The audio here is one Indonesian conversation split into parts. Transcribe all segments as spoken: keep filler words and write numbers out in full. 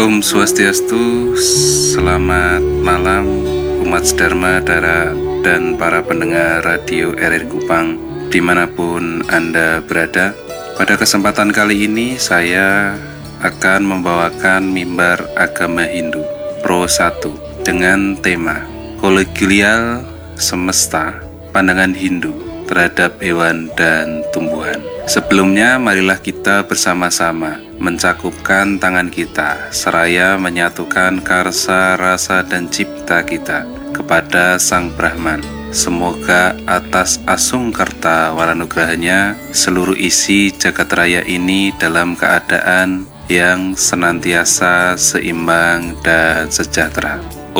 Om Swastiastu, selamat malam umat Dharma Dara dan para pendengar radio R R Kupang dimanapun Anda berada. Pada kesempatan kali ini saya akan membawakan mimbar agama Hindu Pro satu dengan tema Kolegial Semesta, Pandangan Hindu terhadap hewan dan tumbuhan. Sebelumnya, marilah kita bersama-sama mencakupkan tangan kita seraya menyatukan karsa, rasa, dan cipta kita kepada Sang Brahman. Semoga atas asungkarta waranugrahanya seluruh isi jagat raya ini dalam keadaan yang senantiasa seimbang dan sejahtera.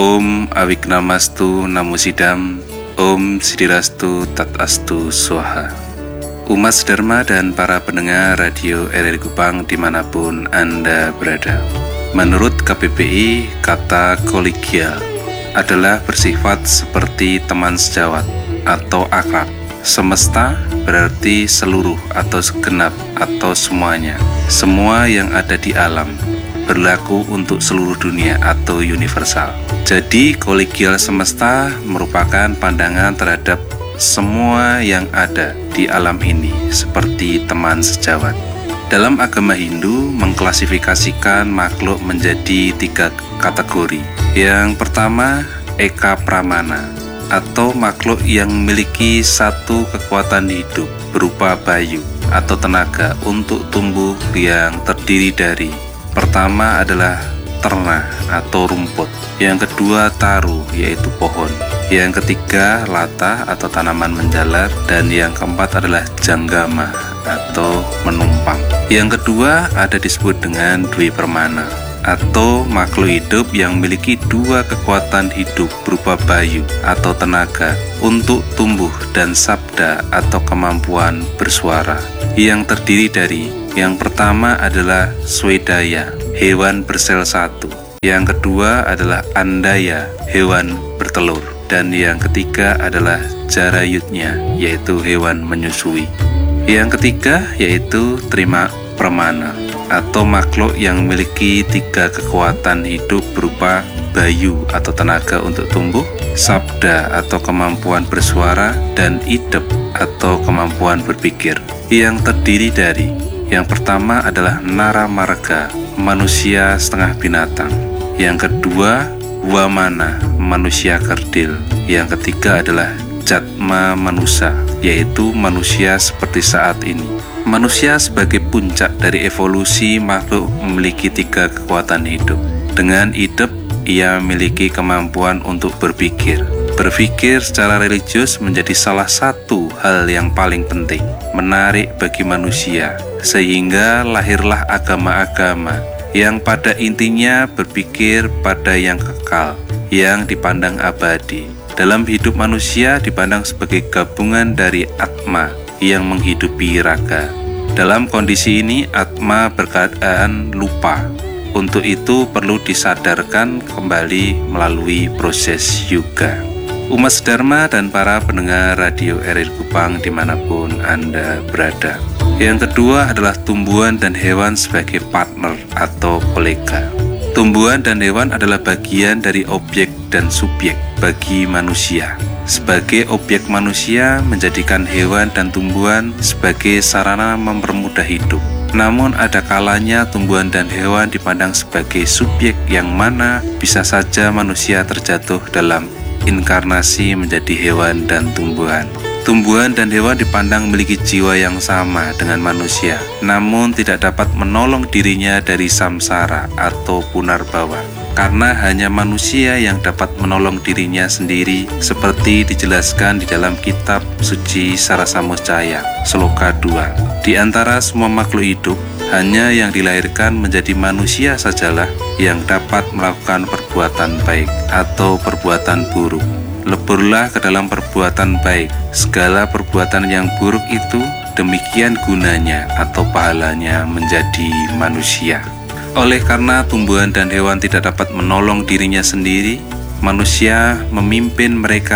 Om Awignamastu Namusidam, Om Siddhirastu Tatastu Swaha. Umat Dharma dan para pendengar radio R R Kupang dimanapun Anda berada. Menurut K B P I, kata kolegial adalah bersifat seperti teman sejawat atau akrab. Semesta berarti seluruh atau segenap atau semuanya. Semua yang ada di alam berlaku untuk seluruh dunia atau universal. Jadi kolegial semesta merupakan pandangan terhadap semua yang ada di alam ini seperti teman sejawat. Dalam agama Hindu mengklasifikasikan makhluk menjadi tiga kategori. Yang pertama, Eka Pramana, atau makhluk yang memiliki satu kekuatan hidup berupa bayu atau tenaga untuk tumbuh yang terdiri dari: pertama adalah terna atau rumput, yang kedua taru yaitu pohon, yang ketiga lata atau tanaman menjalar, dan yang keempat adalah janggama atau menumpang. Yang kedua ada disebut dengan Dwi Permana, atau makhluk hidup yang memiliki dua kekuatan hidup berupa bayu atau tenaga untuk tumbuh dan sabda atau kemampuan bersuara, yang terdiri dari: yang pertama adalah Swedaya, hewan bersel satu, yang kedua adalah Andaya, hewan bertelur, dan yang ketiga adalah Jarayutnya, yaitu hewan menyusui. Yang ketiga yaitu Trima Permana, atau makhluk yang memiliki tiga kekuatan hidup berupa bayu atau tenaga untuk tumbuh, sabda atau kemampuan bersuara, dan idep atau kemampuan berpikir, yang terdiri dari: yang pertama adalah Nara Marga, manusia setengah binatang. Yang kedua, Wamana, manusia kerdil. Yang ketiga adalah Jatma Manusa, yaitu manusia seperti saat ini. Manusia sebagai puncak dari evolusi makhluk memiliki tiga kekuatan hidup. Dengan idep, ia memiliki kemampuan untuk berpikir. Berpikir secara religius menjadi salah satu hal yang paling penting, menarik bagi manusia, sehingga lahirlah agama-agama yang pada intinya berpikir pada yang kekal, yang dipandang abadi. Dalam hidup manusia dipandang sebagai gabungan dari Atma yang menghidupi raga. Dalam kondisi ini Atma berkeadaan lupa. Untuk itu perlu disadarkan kembali melalui proses yoga. Umat Dharma dan para pendengar radio R R Kupang dimanapun Anda berada. Yang kedua adalah tumbuhan dan hewan sebagai partner atau kolega. Tumbuhan dan hewan adalah bagian dari objek dan subjek bagi manusia. Sebagai objek, manusia menjadikan hewan dan tumbuhan sebagai sarana mempermudah hidup. Namun ada kalanya tumbuhan dan hewan dipandang sebagai subjek yang mana bisa saja manusia terjatuh dalam inkarnasi menjadi hewan dan tumbuhan. Tumbuhan dan hewan dipandang memiliki jiwa yang sama dengan manusia, namun tidak dapat menolong dirinya dari samsara atau punarbawa, karena hanya manusia yang dapat menolong dirinya sendiri, seperti dijelaskan di dalam kitab suci Sarasamudcaya, Sloka dua. Di antara semua makhluk hidup, hanya yang dilahirkan menjadi manusia sajalah yang dapat melakukan perbuatan baik atau perbuatan buruk. Leburlah ke dalam perbuatan baik. Segala perbuatan yang buruk itu demikian gunanya atau pahalanya menjadi manusia. Oleh karena tumbuhan dan hewan tidak dapat menolong dirinya sendiri, manusia memimpin mereka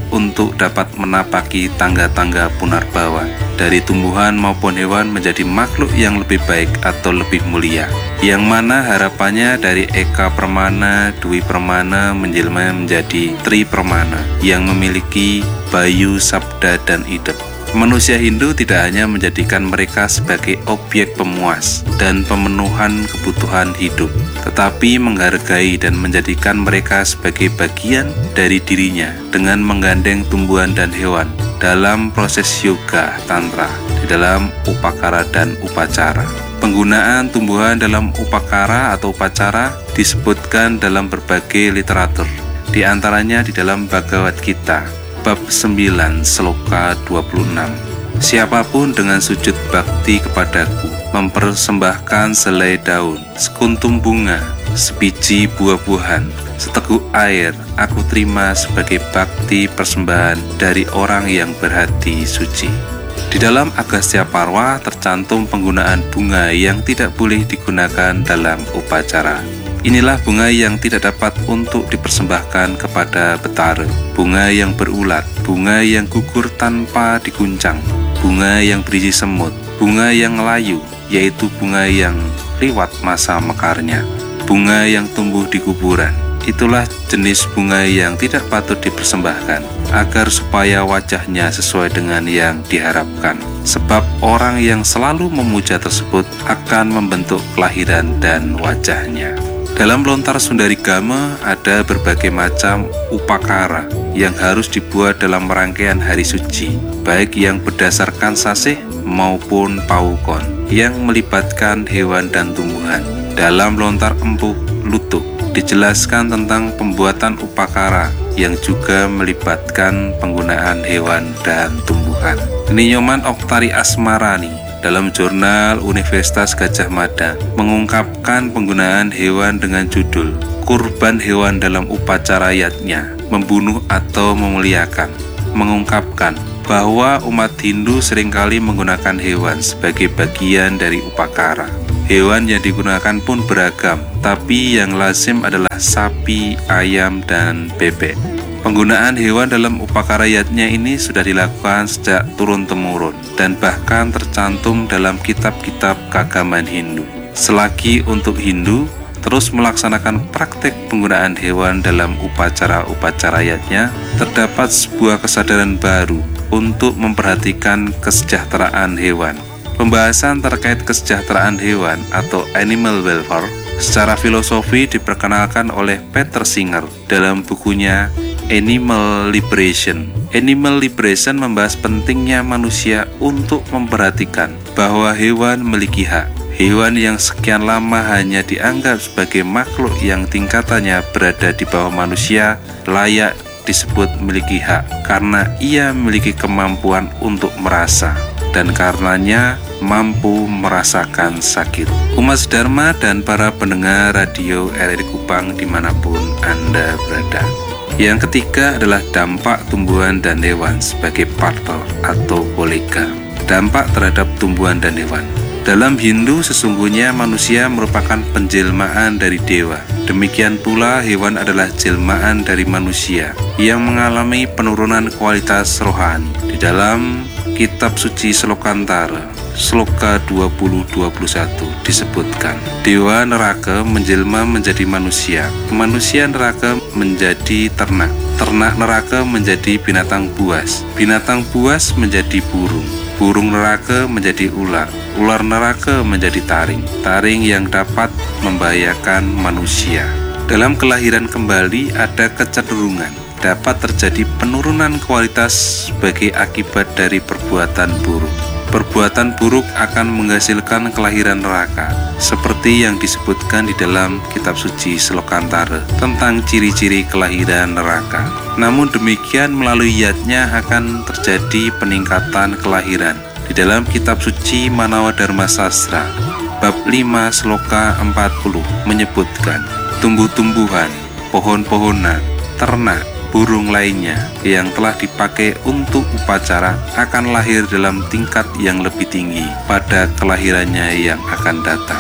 untuk dapat menapaki tangga-tangga punarbawa. Dari tumbuhan maupun hewan menjadi makhluk yang lebih baik atau lebih mulia, yang mana harapannya dari Eka Permana, Dwi Permana menjelma menjadi Tri Permana yang memiliki Bayu, Sabda, dan Idep. Manusia Hindu tidak hanya menjadikan mereka sebagai objek pemuas dan pemenuhan kebutuhan hidup, tetapi menghargai dan menjadikan mereka sebagai bagian dari dirinya dengan menggandeng tumbuhan dan hewan dalam proses yoga tantra, di dalam upakara dan upacara. Penggunaan tumbuhan dalam upakara atau upacara disebutkan dalam berbagai literatur, di antaranya di dalam Bhagavad Gita bab sembilan sloka dua puluh enam. Siapapun dengan sujud bakti kepadaku mempersembahkan selai daun, sekuntum bunga, sebiji buah-buahan, seteguk air, aku terima sebagai bakti persembahan dari orang yang berhati suci. Di dalam Agastya Parwa tercantum penggunaan bunga yang tidak boleh digunakan dalam upacara. Inilah bunga yang tidak dapat untuk dipersembahkan kepada Betara, bunga yang berulat, bunga yang gugur tanpa diguncang, bunga yang berisi semut, bunga yang layu, yaitu bunga yang liwat masa mekarnya, bunga yang tumbuh di kuburan. Itulah jenis bunga yang tidak patut dipersembahkan, agar supaya wajahnya sesuai dengan yang diharapkan. Sebab orang yang selalu memuja tersebut akan membentuk kelahiran dan wajahnya. Dalam lontar Sundarigama ada berbagai macam upakara yang harus dibuat dalam rangkaian hari suci, baik yang berdasarkan sasih maupun paukon yang melibatkan hewan dan tumbuhan. Dalam lontar Empuh Lutuk dijelaskan tentang pembuatan upakara yang juga melibatkan penggunaan hewan dan tumbuhan. Ninyoman Oktari Asmarani dalam jurnal Universitas Gadjah Mada mengungkapkan penggunaan hewan dengan judul kurban hewan dalam upacara yatnya, membunuh atau memuliakan, mengungkapkan bahwa umat Hindu seringkali menggunakan hewan sebagai bagian dari upakara. Hewan yang digunakan pun beragam, tapi yang lazim adalah sapi, ayam, dan bebek. Penggunaan hewan dalam upakara yatnya ini sudah dilakukan sejak turun-temurun dan bahkan tercantum dalam kitab-kitab keagamaan Hindu. Selagi untuk Hindu terus melaksanakan praktek penggunaan hewan dalam upacara-upacara yatnya, terdapat sebuah kesadaran baru untuk memperhatikan kesejahteraan hewan. Pembahasan terkait kesejahteraan hewan atau animal welfare secara filosofi diperkenalkan oleh Peter Singer dalam bukunya Animal Liberation. Animal Liberation membahas pentingnya manusia untuk memperhatikan bahwa hewan memiliki hak. Hewan yang sekian lama hanya dianggap sebagai makhluk yang tingkatannya berada di bawah manusia layak disebut memiliki hak karena ia memiliki kemampuan untuk merasa dan karenanya mampu merasakan sakit. Umat Dharma dan para pendengar radio R R I Kupang dimanapun Anda berada. Yang ketiga adalah dampak tumbuhan dan hewan sebagai partner atau kolega. Dampak terhadap tumbuhan dan hewan. Dalam Hindu sesungguhnya manusia merupakan penjelmaan dari dewa. Demikian pula hewan adalah jelmaan dari manusia yang mengalami penurunan kualitas rohani. Di dalam kitab suci Slokantara Sloka dua puluh dua puluh satu disebutkan, dewa neraka menjelma menjadi manusia, manusia neraka menjadi ternak, ternak neraka menjadi binatang buas, binatang buas menjadi burung, burung neraka menjadi ular, ular neraka menjadi taring, taring yang dapat membahayakan manusia. Dalam kelahiran kembali ada kecenderungan dapat terjadi penurunan kualitas sebagai akibat dari perbuatan buruk. Perbuatan buruk akan menghasilkan kelahiran neraka, seperti yang disebutkan di dalam kitab suci Slokantara tentang ciri-ciri kelahiran neraka. Namun demikian melalui yatnya akan terjadi peningkatan kelahiran. Di dalam kitab suci Manawa Dharma Sastra bab lima sloka empat puluh menyebutkan tumbuh-tumbuhan, pohon-pohonan, ternak, burung lainnya yang telah dipakai untuk upacara akan lahir dalam tingkat yang lebih tinggi pada kelahirannya yang akan datang.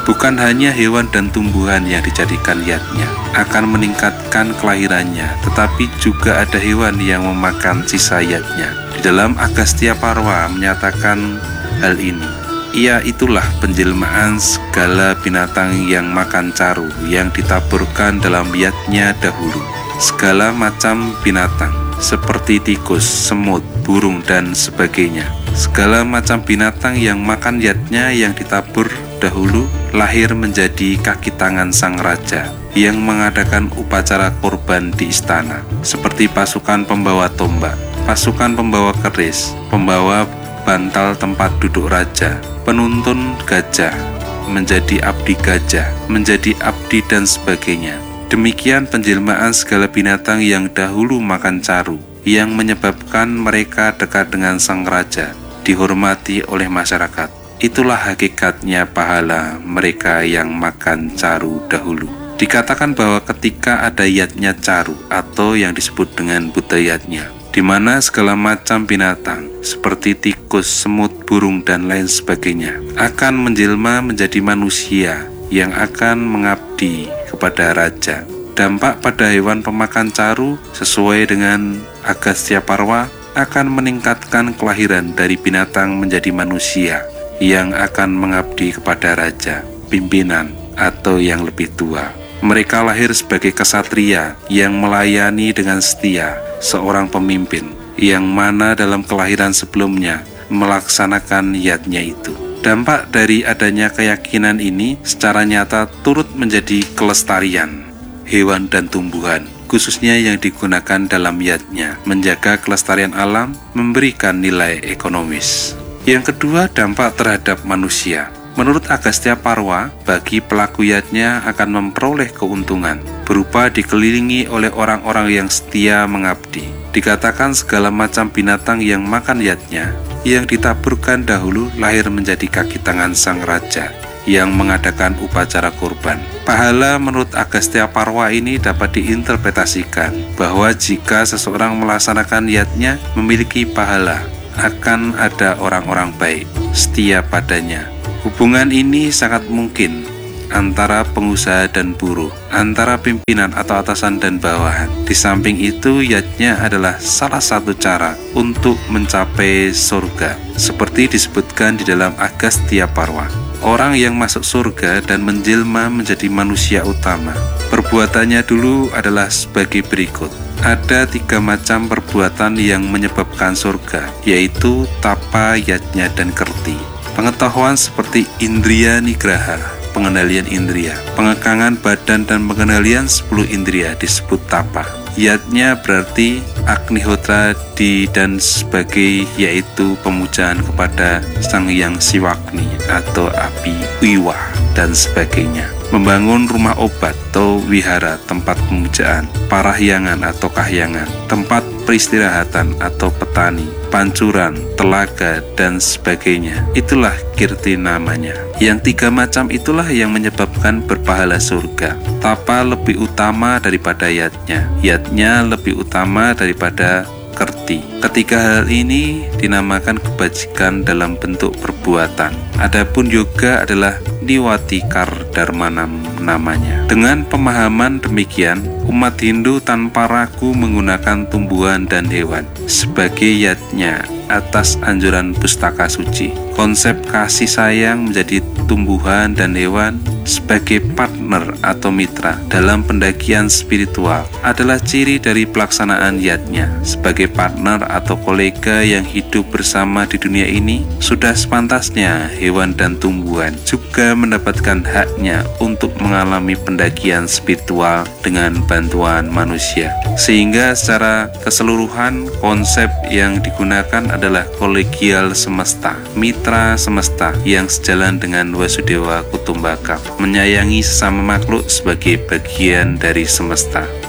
Bukan hanya hewan dan tumbuhan yang dijadikan yatnya akan meningkatkan kelahirannya, tetapi juga ada hewan yang memakan sisa yatnya. Di dalam Agastya Parwa menyatakan hal ini. Ia itulah penjelmaan segala binatang yang makan caru yang ditaburkan dalam yatnya dahulu. Segala macam binatang seperti tikus, semut, burung, dan sebagainya. Segala macam binatang yang makan yatnya yang ditabur dahulu lahir menjadi kaki tangan sang raja yang mengadakan upacara kurban di istana, seperti pasukan pembawa tombak, pasukan pembawa keris, pembawa bantal tempat duduk raja, penuntun gajah, menjadi abdi gajah, menjadi abdi, dan sebagainya. Demikian penjelmaan segala binatang yang dahulu makan caru, yang menyebabkan mereka dekat dengan sang raja, dihormati oleh masyarakat. Itulah hakikatnya pahala mereka yang makan caru dahulu. Dikatakan bahwa ketika ada yatnya caru atau yang disebut dengan buta yatnya, di mana segala macam binatang seperti tikus, semut, burung, dan lain sebagainya akan menjelma menjadi manusia yang akan mengabdi kepada raja. Dampak pada hewan pemakan caru sesuai dengan Agastya Parwa akan meningkatkan kelahiran dari binatang menjadi manusia yang akan mengabdi kepada raja, pimpinan, atau yang lebih tua. Mereka lahir sebagai kesatria yang melayani dengan setia seorang pemimpin yang mana dalam kelahiran sebelumnya melaksanakan yatnya itu. Dampak dari adanya keyakinan ini secara nyata turut menjadi kelestarian hewan dan tumbuhan, khususnya yang digunakan dalam yatnya, menjaga kelestarian alam, memberikan nilai ekonomis. Yang kedua, dampak terhadap manusia. Menurut Agastya Parwa, bagi pelaku yatnya akan memperoleh keuntungan berupa dikelilingi oleh orang-orang yang setia mengabdi. Dikatakan segala macam binatang yang makan yatnya yang ditaburkan dahulu lahir menjadi kaki tangan sang raja yang mengadakan upacara kurban. Pahala menurut Agastya Parwa ini dapat diinterpretasikan bahwa jika seseorang melaksanakan yatnya memiliki pahala, akan ada orang-orang baik setia padanya. Hubungan ini sangat mungkin antara pengusaha dan buruh, antara pimpinan atau atasan dan bawahan. Di samping itu, yatnya adalah salah satu cara untuk mencapai surga, seperti disebutkan di dalam Agastya Parwa. Orang yang masuk surga dan menjelma menjadi manusia utama, perbuatannya dulu adalah sebagai berikut. Ada tiga macam perbuatan yang menyebabkan surga, yaitu tapa, yatnya, dan kerti. Pengetahuan seperti indriya nigraha, pengendalian indria, pengekangan badan, dan pengendalian sepuluh indria disebut tapa. Yatnya berarti Agnihotra di dan sebagai, yaitu pemujaan kepada Sang Hyang Siwakni atau api Wiwa dan sebagainya. Membangun rumah obat atau wihara, tempat pemujaan, parahyangan atau kahyangan, tempat peristirahatan atau petani, pancuran, telaga, dan sebagainya. Itulah kirti namanya. Yang tiga macam itulah yang menyebabkan berpahala surga. Tapa lebih utama daripada yatnya, yatnya lebih utama daripada kerti. Ketiga hal ini dinamakan kebajikan dalam bentuk perbuatan. Adapun yoga adalah niwatikar dharmanam namanya. Dengan pemahaman demikian, umat Hindu tanpa ragu menggunakan tumbuhan dan hewan sebagai yatnya atas anjuran pustaka suci. Konsep kasih sayang menjadi tumbuhan dan hewan sebagai partner atau mitra dalam pendakian spiritual adalah ciri dari pelaksanaan yatnya. Sebagai partner atau kolega yang hidup bersama di dunia ini, sudah sepantasnya hewan dan tumbuhan juga mendapatkan haknya untuk mengalami pendakian spiritual dengan bantuan manusia. Sehingga secara keseluruhan konsep yang digunakan adalah kolegial semesta, mitra semesta yang sejalan dengan Wasudewa Kutumbaka, menyayangi sesama makhluk sebagai bagian dari semesta.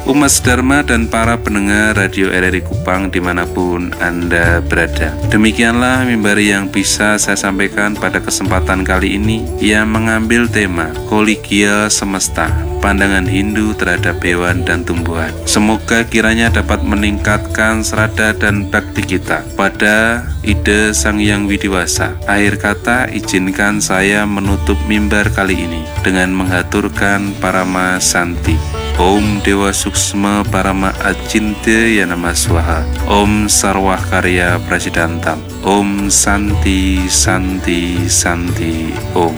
umat Dharma dan para pendengar Radio R R I Kupang dimanapun Anda berada. Demikianlah mimbar yang bisa saya sampaikan pada kesempatan kali ini yang mengambil tema Kolegial Semesta, pandangan Hindu terhadap hewan dan tumbuhan. Semoga kiranya dapat meningkatkan serada dan bakti kita pada ide Sang Hyang Widiwasa. Akhir kata, izinkan saya menutup mimbar kali ini dengan menghaturkan Parama Santi. Om Dewa Suksma Parama Acinte Yanama Swaha. Om Sarwah Karya Prasidantam. Om Santi Santi Santi Om.